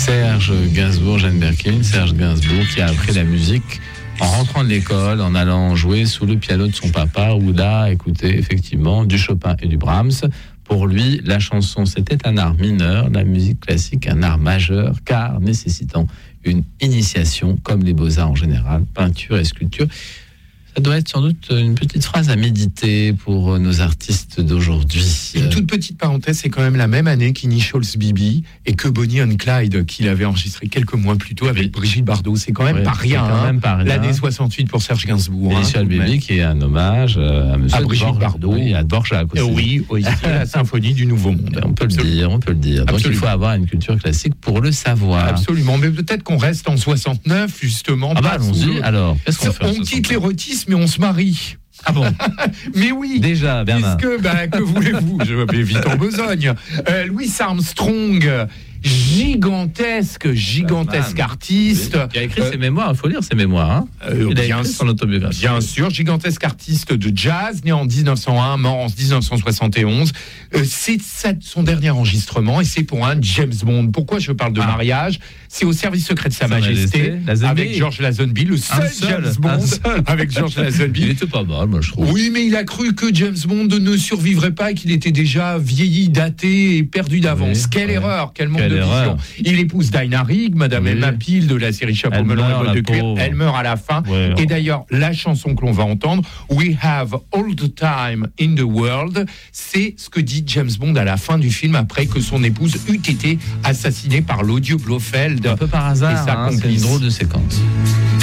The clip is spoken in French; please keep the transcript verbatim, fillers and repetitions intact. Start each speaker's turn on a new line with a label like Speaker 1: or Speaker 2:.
Speaker 1: Serge Gainsbourg, Jeanne Birkin, Serge Gainsbourg qui a appris la musique en rentrant de l'école, en allant jouer sous le piano de son papa, où là, écoutez, effectivement, du Chopin et du Brahms. Pour lui, la chanson, c'était un art mineur, la musique classique, un art majeur, car nécessitant une initiation, comme les beaux-arts en général, peinture et sculpture. Ça doit être sans doute une petite phrase à méditer pour nos artistes d'aujourd'hui.
Speaker 2: Une toute petite parenthèse, c'est quand même la même année qu'Initials B B et que Bonnie and Clyde, qu'il avait enregistré quelques mois plus tôt avec Brigitte Bardot. C'est quand même
Speaker 1: ouais,
Speaker 2: pas rien,
Speaker 1: quand même
Speaker 2: hein,
Speaker 1: pas rien.
Speaker 2: L'année soixante-huit pour Serge Gainsbourg.
Speaker 1: Initials
Speaker 2: hein,
Speaker 1: B B qui est un hommage à monsieur
Speaker 2: à Brigitte
Speaker 1: Dvorak,
Speaker 2: Bardot
Speaker 1: oui, à Dvorak aussi.
Speaker 2: Euh, oui, oui, la symphonie du Nouveau Monde.
Speaker 1: On peut
Speaker 2: Absolument.
Speaker 1: le dire, on peut le dire. Donc
Speaker 2: Absolument.
Speaker 1: il faut avoir une culture classique pour le savoir.
Speaker 2: Absolument, mais peut-être qu'on reste en soixante-neuf justement.
Speaker 1: Ah bah allons-y,
Speaker 2: le...
Speaker 1: alors, qu'est-ce qu'on fait
Speaker 2: On quitte l'érotisme mais on se marie.
Speaker 1: Ah bon?
Speaker 2: Mais oui.
Speaker 1: Déjà, Bernard.
Speaker 2: Puisque, bah, que voulez-vous? Je vais vite en besogne. Euh, Louis Armstrong, gigantesque, gigantesque
Speaker 1: Ah,
Speaker 2: artiste.
Speaker 1: Il a écrit
Speaker 2: euh,
Speaker 1: ses mémoires, il faut lire ses mémoires. Hein.
Speaker 2: Euh,
Speaker 1: il a
Speaker 2: bien
Speaker 1: écrit son autobiographie.
Speaker 2: Bien sûr, gigantesque artiste de jazz, né en dix-neuf cent un, mort en dix-neuf cent soixante et onze. Euh, c'est ça, son dernier enregistrement et c'est pour un James Bond. Pourquoi je parle de
Speaker 1: ah.
Speaker 2: mariage? C'est au service secret de Sa,
Speaker 1: Sa
Speaker 2: Majesté,
Speaker 1: Majesté
Speaker 2: avec George Lazenby, le seul,
Speaker 1: seul
Speaker 2: James Bond
Speaker 1: seul.
Speaker 2: avec George Lazenby.
Speaker 1: Il était pas mal, moi je trouve.
Speaker 2: Oui, mais il a cru que James Bond ne survivrait pas et qu'il était déjà vieilli, daté et perdu d'avance.
Speaker 1: Oui,
Speaker 2: quelle
Speaker 1: ouais.
Speaker 2: erreur, quel manque
Speaker 1: Quelle
Speaker 2: de
Speaker 1: erreur.
Speaker 2: vision. Il épouse Dinah Rigg, Madame
Speaker 1: Oui.
Speaker 2: Emma Peel de la série Chapeau
Speaker 1: Elle
Speaker 2: melon
Speaker 1: meurt,
Speaker 2: et bottes
Speaker 1: la
Speaker 2: de cuir.
Speaker 1: pauvre.
Speaker 2: Elle meurt à la fin.
Speaker 1: Ouais,
Speaker 2: et d'ailleurs, la chanson que l'on va entendre, We Have All the Time in the World, c'est ce que dit James Bond à la fin du film après que son épouse eût été assassinée par l'odieux Blofeld.
Speaker 1: Un peu par hasard,
Speaker 2: et sa
Speaker 1: hein, c'est une
Speaker 2: complice.
Speaker 1: drôle de séquence.